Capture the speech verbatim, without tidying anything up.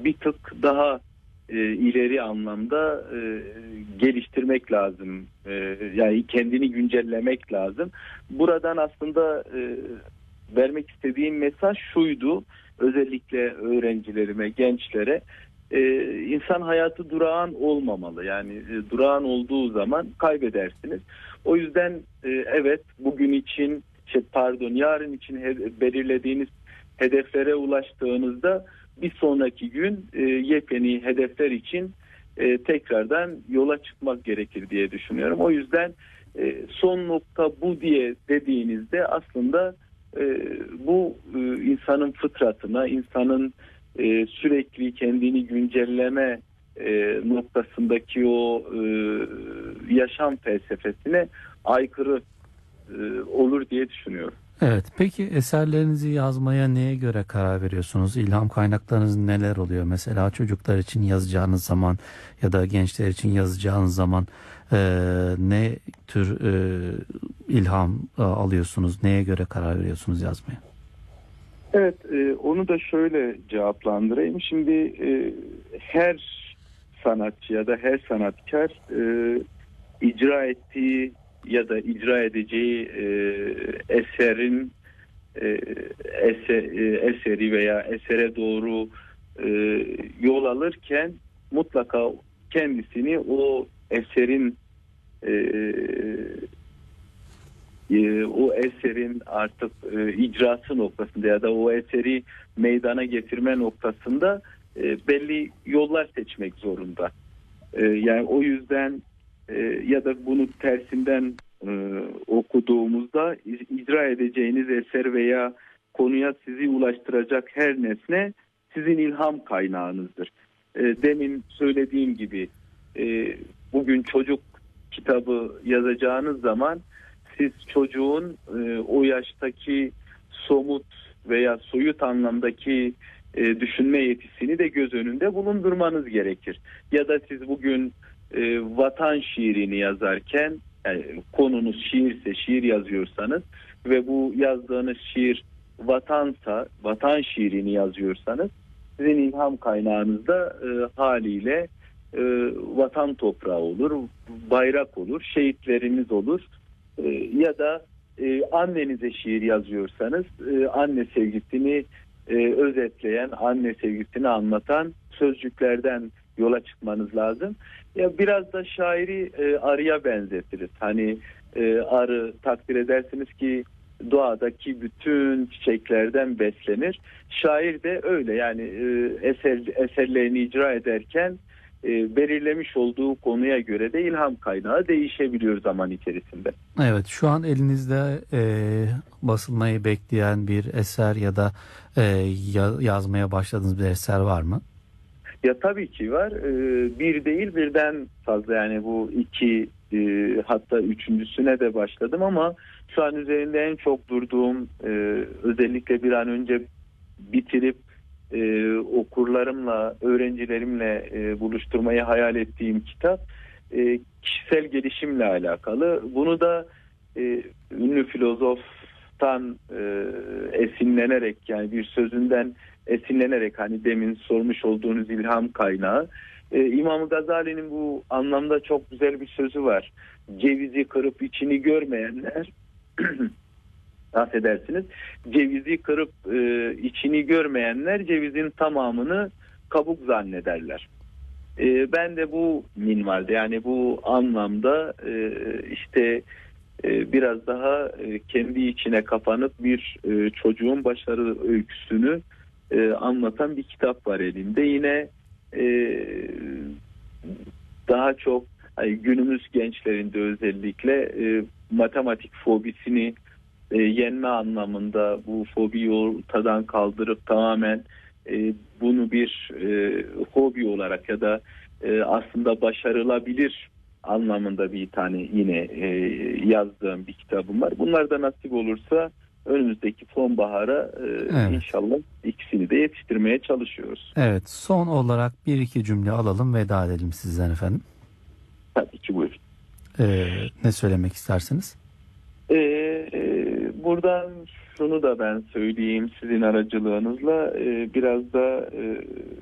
bir tık daha e, ileri anlamda e, geliştirmek lazım. E, yani kendini güncellemek lazım. Buradan aslında e, vermek istediğim mesaj şuydu. Özellikle öğrencilerime, gençlere, e, insan hayatı durağan olmamalı. Yani e, durağan olduğu zaman kaybedersiniz. O yüzden e, evet, bugün için, şey, pardon, yarın için he, belirlediğiniz hedeflere ulaştığınızda bir sonraki gün e, yepyeni hedefler için e, tekrardan yola çıkmak gerekir diye düşünüyorum. O yüzden e, son nokta bu diye dediğinizde aslında e, bu e, insanın fıtratına, insanın e, sürekli kendini güncelleme e, noktasındaki o e, yaşam felsefesine aykırı e, olur diye düşünüyorum. Evet, peki eserlerinizi yazmaya neye göre karar veriyorsunuz? İlham kaynaklarınız neler oluyor? Mesela çocuklar için yazacağınız zaman ya da gençler için yazacağınız zaman e, ne tür e, ilham e, alıyorsunuz? Neye göre karar veriyorsunuz yazmaya? Evet, e, onu da şöyle cevaplandırayım. Şimdi e, her sanatçı ya da her sanatkar e, icra ettiği ya da icra edeceği e, eserin e, eser, e, eseri veya esere doğru e, yol alırken mutlaka kendisini o eserin e, e, o eserin artık e, icrası noktasında ya da o eseri meydana getirme noktasında e, belli yollar seçmek zorunda. E, yani o yüzden e, ya da bunu tersinden e, okuduğumuzda icra edeceğiniz eser veya konuya sizi ulaştıracak her nesne sizin ilham kaynağınızdır. E, demin söylediğim gibi e, bugün çocuk kitabı yazacağınız zaman siz çocuğun e, o yaştaki somut veya soyut anlamdaki e, düşünme yetisini de göz önünde bulundurmanız gerekir. Ya da siz bugün e, vatan şiirini yazarken, yani konunuz şiirse, şiir yazıyorsanız ve bu yazdığınız şiir vatansa, vatan şiirini yazıyorsanız sizin ilham kaynağınız da e, haliyle e, vatan toprağı olur, bayrak olur, şehitlerimiz olur. E, ya da e, annenize şiir yazıyorsanız e, anne sevgisini e, özetleyen, anne sevgisini anlatan sözcüklerden yola çıkmanız lazım. Ya biraz da şairi e, arıya benzetiriz. Hani e, arı, takdir edersiniz ki doğadaki bütün çiçeklerden beslenir. Şair de öyle, yani e, eser eserlerini icra ederken e, belirlemiş olduğu konuya göre de ilham kaynağı değişebiliyor zaman içerisinde. Evet, şu an elinizde e, basılmayı bekleyen bir eser ya da e, ya- yazmaya başladığınız bir eser var mı? Ya tabii ki var. Ee, bir değil, birden fazla, yani bu iki e, hatta üçüncüsüne de başladım ama şu an üzerinde en çok durduğum, e, özellikle bir an önce bitirip e, okurlarımla, öğrencilerimle e, buluşturmayı hayal ettiğim kitap e, kişisel gelişimle alakalı. Bunu da e, ünlü filozoftan e, esinlenerek, yani bir sözünden esinlenerek, hani demin sormuş olduğunuz ilham kaynağı. Ee, İmam Gazali'nin bu anlamda çok güzel bir sözü var. Cevizi kırıp içini görmeyenler affedersiniz. Cevizi kırıp e, içini görmeyenler cevizin tamamını kabuk zannederler. E, ben de bu minvalde, yani bu anlamda e, işte e, biraz daha e, kendi içine kapanıp bir e, çocuğun başarı öyküsünü e, anlatan bir kitap var elimde. Yine e, daha çok hani günümüz gençlerinde özellikle e, matematik fobisini e, yenme anlamında, bu fobiyi ortadan kaldırıp tamamen e, bunu bir e, hobi olarak ya da e, aslında başarılabilir anlamında bir tane yine e, yazdığım bir kitabım var. Bunlar da nasip olursa önümüzdeki sonbahara e, Evet. inşallah ikisini de yetiştirmeye çalışıyoruz. Evet, son olarak bir iki cümle alalım, veda edelim sizden efendim. Tabii ki, buyurun. E, ne söylemek istersiniz? E, e, buradan şunu da ben söyleyeyim sizin aracılığınızla, e, biraz da e,